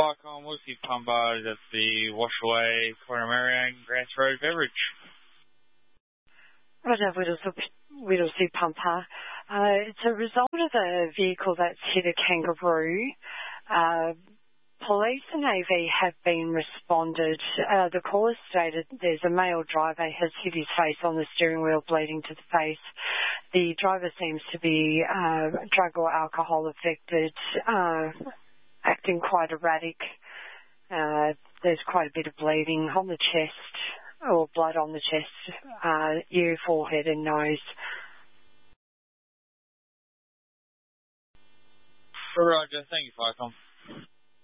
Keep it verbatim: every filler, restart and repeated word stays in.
Vicon, Lucy Pumba, that's the Washaway, Corner Marion, Grants Road, Beveridge. Roger, Whittlesea Pumper. Uh, it's a result of a vehicle that's hit a kangaroo. Uh, police and A V have been responded. Uh, the caller stated there's a male driver has hit his face on the steering wheel, bleeding to the face. The driver seems to be uh, drug or alcohol affected, uh, acting quite erratic. Uh, there's quite a bit of bleeding on the chest, or blood on the chest, uh, ear, forehead and nose. Roger, thank you, Vicon.